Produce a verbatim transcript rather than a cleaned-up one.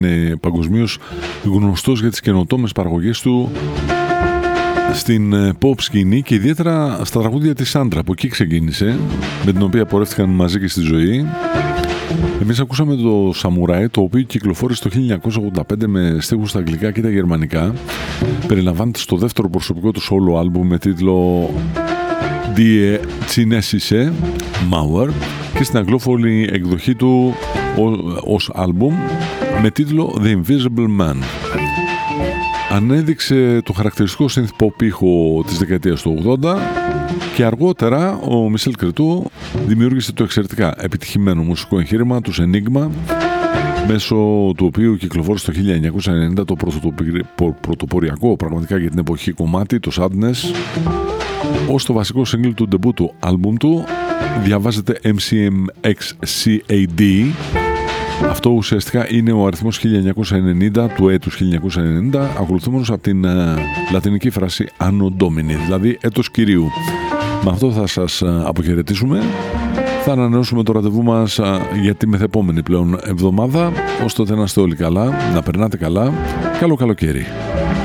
Είναι παγκοσμίως γνωστός για τις καινοτόμες παραγωγές του στην pop σκηνή και ιδιαίτερα στα τραγούδια της Σάντρα, από εκεί ξεκίνησε, με την οποία πορεύτηκαν μαζί και στη ζωή. Εμείς ακούσαμε το Samurai, το οποίο κυκλοφόρησε το χίλια εννιακόσια ογδόντα πέντε με στίχους στα αγγλικά και τα γερμανικά. Περιλαμβάνεται στο δεύτερο προσωπικό του solo album με τίτλο Die Chinesische Mauer και στην αγγλόφωνη εκδοχή του ως album με τίτλο The Invisible Man. Ανέδειξε το χαρακτηριστικό synth pop ήχο της δεκαετίας του ογδόντα και αργότερα ο Μισελ Κρετού δημιούργησε το εξαιρετικά επιτυχημένο μουσικό εγχείρημα του Enigma, μέσω του οποίου κυκλοφόρησε το χίλια εννιακόσια ενενήντα το πρωτοποριακό πραγματικά για την εποχή κομμάτι, το Sadness, ως το βασικό single του debut του άλμπουμ του. Διαβάζεται εμ σι εμ εξ σι έι ντι. Αυτό ουσιαστικά είναι ο αριθμός χίλια εννιακόσια ενενήντα του έτους χίλια εννιακόσια ενενήντα, ακολουθούμενος από την uh, λατινική φράση Anno Domini, δηλαδή έτος Κυρίου. Με αυτό θα σας uh, αποχαιρετήσουμε. Θα ανανεώσουμε το ραντεβού μας uh, για τη μεθεπόμενη πλέον εβδομάδα. Ως τότε να είστε όλοι καλά, να περνάτε καλά. Καλό καλοκαίρι.